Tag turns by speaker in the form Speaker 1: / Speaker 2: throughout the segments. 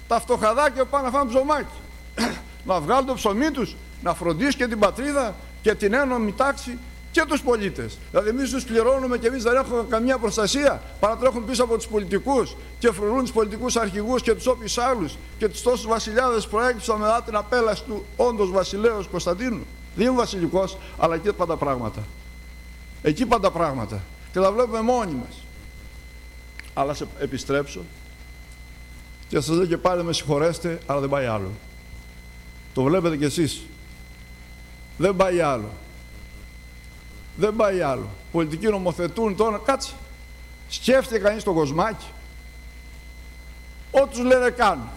Speaker 1: τα φτωχαδάκια πάνε να φάνε ψωμάκι. Να βγάλουν το ψωμί τους, να φροντίσουν και την πατρίδα και την ένωμη τάξη και τους πολίτες. Δηλαδή εμείς τους πληρώνουμε και εμείς δεν έχουμε καμία προστασία. Παρατρέχουν πίσω από τους πολιτικούς και φρουρούν τους πολιτικούς αρχηγούς και τους όποιους άλλους και τους τόσους βασιλιάδες που προέκυψαν μετά την απέλαση του όντως βασιλέως Κωνσταντίνου. Δεν είναι βασιλικός, αλλά εκεί πάντα πράγματα. Εκεί πάντα πράγματα. Και τα βλέπουμε μόνοι μας. Αλλά σε επιστρέψω και σας λέω και πάλι με συγχωρέστε, αλλά δεν πάει άλλο. Το βλέπετε κι εσείς. Δεν πάει άλλο. Δεν πάει άλλο. Πολιτικοί νομοθετούν τώρα, κάτσε. Σκέφτεται κανείς το κοσμάκι. Ό,τι τους λένε κάνουν.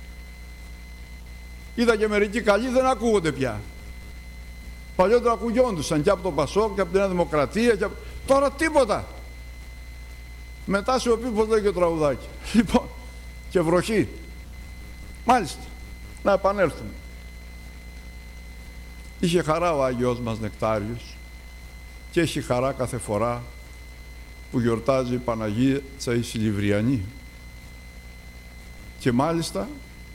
Speaker 1: Είδα και μερικοί καλοί δεν ακούγονται πια. Παλιότερα ακουγιόντουσαν και από τον Πασόκ και από την Νέα Δημοκρατία. Και τώρα τίποτα. Μετά σιωπή, πως λέει και το τραγουδάκι. Λοιπόν, και βροχή. Μάλιστα, να επανέλθουμε. Είχε χαρά ο Άγιος μας Νεκτάριος και έχει χαρά κάθε φορά που γιορτάζει η Παναγίτσα η Σιλιβριανή. Και μάλιστα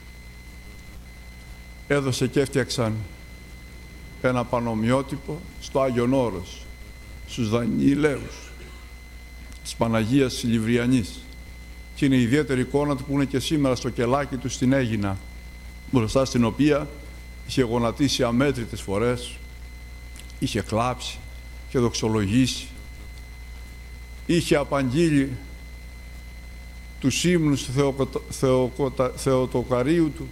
Speaker 1: έδωσε και έφτιαξαν ένα πανομοιότυπο στο Άγιον Όρος, στους Δανιηλαίους, της Παναγίας Σιλιβριανής. Και είναι η ιδιαίτερη εικόνα του που είναι και σήμερα στο κελάκι του στην Αίγινα, μπροστά στην οποία είχε γονατίσει αμέτρητες φορές, είχε κλάψει, είχε δοξολογήσει, είχε απαγγείλει τους ύμνους του Θεοτοκαρίου του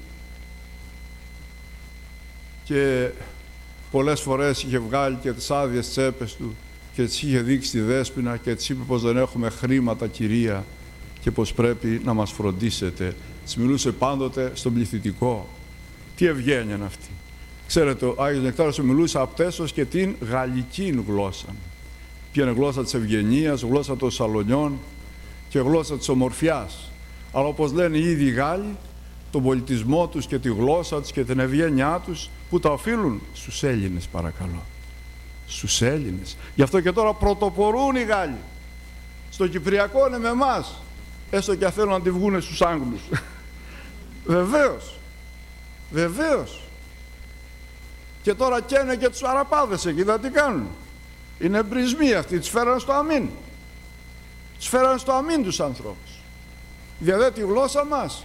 Speaker 1: και πολλές φορές είχε βγάλει και τις άδειες τσέπες του και τις είχε δείξει τη Δέσποινα και της είπε πως δεν έχουμε χρήματα, κυρία, και πως πρέπει να μας φροντίσετε. Της μιλούσε πάντοτε στον πληθυντικό. Τι ευγένεια είναι αυτή. Ξέρετε, ο Άγιος Νεκτάριος μιλούσε απτέσως και την γαλλική γλώσσα. Ποια είναι γλώσσα της ευγενίας, γλώσσα των σαλονιών και γλώσσα της ομορφιάς. Αλλά όπως λένε οι ίδιοι Γάλλοι, τον πολιτισμό τους και τη γλώσσα τους και την ευγένειά τους, που τα οφείλουν στους Έλληνες, παρακαλώ. Στους Έλληνες. Γι' αυτό και τώρα πρωτοπορούν οι Γάλλοι. Στο Κυπριακό είναι με εμάς, έστω και αν θέλουν να τη βγούνε στους Άγγλους. Βεβαίως. Βεβαίως. Και τώρα καίνε και τους Αραπάδες εκεί, δεν τι κάνουν. Είναι εμπρισμοί αυτοί, τους φέραν στο αμήν. Τους φέραν στο αμήν τους ανθρώπους. Διαδέ τη γλώσσα μας.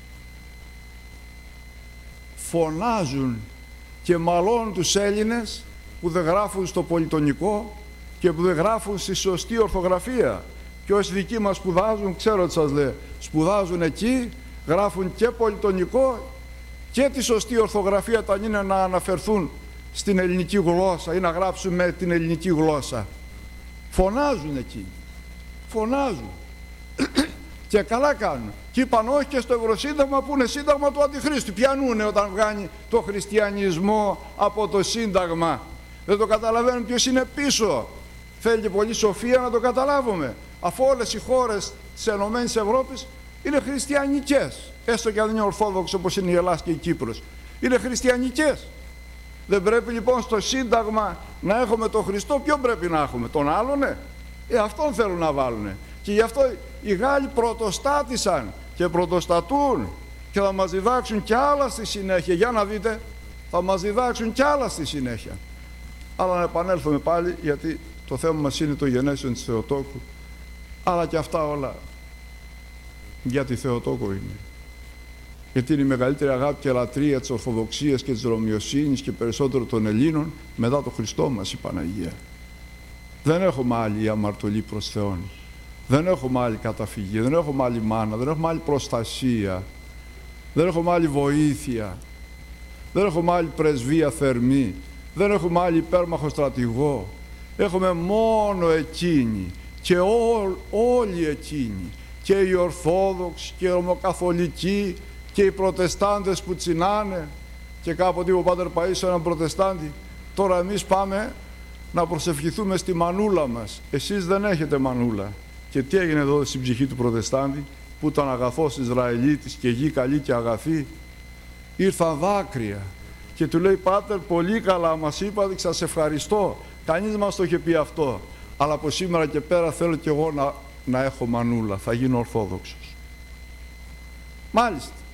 Speaker 1: Φωνάζουν και μαλώνουν τους Έλληνες που δεν γράφουν στο πολυτονικό και που δεν γράφουν στη σωστή ορθογραφία. Και όσοι δικοί μας σπουδάζουν, ξέρω τι σας λέω, σπουδάζουν εκεί, γράφουν και πολυτονικό και τη σωστή ορθογραφία όταν είναι να αναφερθούν στην ελληνική γλώσσα ή να γράψουν με την ελληνική γλώσσα. Φωνάζουν εκεί. Φωνάζουν. Και καλά κάνουν. Και είπαν όχι και στο Ευρωσύνταγμα που είναι σύνταγμα του Αντιχρίστου. Πιανούνε όταν βγάνει το χριστιανισμό από το σύνταγμα. Δεν το καταλαβαίνουν ποιος είναι πίσω. Θέλει και πολύ σοφία να το καταλάβουμε. Αφού όλες οι χώρες της Ενωμένης Ευρώπης είναι χριστιανικές. Έστω και αν είναι ορθόδοξο όπως είναι η Ελλάδα και η Κύπρος. Είναι χριστιανικές. Δεν πρέπει λοιπόν στο σύνταγμα να έχουμε τον Χριστό. Ποιον πρέπει να έχουμε, τον άλλον? Αυτόν θέλουν να βάλουν. Και γι' αυτό οι Γάλλοι πρωτοστάτησαν και πρωτοστατούν και θα μας διδάξουν κι άλλα στη συνέχεια. Για να δείτε, θα μας διδάξουν κι άλλα στη συνέχεια. Αλλά να επανέλθουμε πάλι, γιατί το θέμα μας είναι το γενέσιον της Θεοτόκου. Αλλά και αυτά όλα για τη Θεοτόκο είναι. Γιατί είναι η μεγαλύτερη αγάπη και λατρεία της Ορθοδοξίας και της Ρωμιοσύνης και περισσότερο των Ελλήνων μετά το Χριστό μας η Παναγία. Δεν έχουμε άλλη αμαρτωλή προς Θεόν. Δεν έχουμε άλλη καταφυγή, δεν έχουμε άλλη μάνα, δεν έχουμε άλλη προστασία, δεν έχουμε άλλη βοήθεια, δεν έχουμε άλλη πρεσβεία θερμή, δεν έχουμε άλλη υπέρμαχο στρατηγό. Έχουμε μόνο εκείνη και όλοι εκείνοι, και οι Ορθόδοξοι και οι Ρωμοκαθολικοί και οι Προτεστάντες που τσινάνε. Και κάποτε είπε ο Πάτερ Παΐσιος έναν Προτεστάντη, τώρα εμείς πάμε να προσευχηθούμε στη μανούλα μας. Εσείς δεν έχετε μανούλα. Και τι έγινε εδώ στην ψυχή του Προτεστάντη, που ήταν αγαθός Ισραηλίτης και γη καλή και αγαθή? Ήρθαν δάκρυα και του λέει, Πάτερ, πολύ καλά μας είπατε και σας ευχαριστώ. Κανείς μας το είχε πει αυτό. Αλλά από σήμερα και πέρα θέλω κι εγώ να έχω μανούλα, θα γίνω Ορθόδοξος. Μάλιστα.